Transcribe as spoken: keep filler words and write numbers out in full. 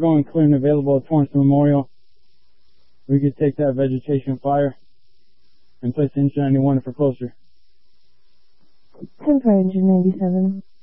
going clear and available at Torrance Memorial. We could take that vegetation fire and place engine ninety-one for closer. ten for engine ninety-seven.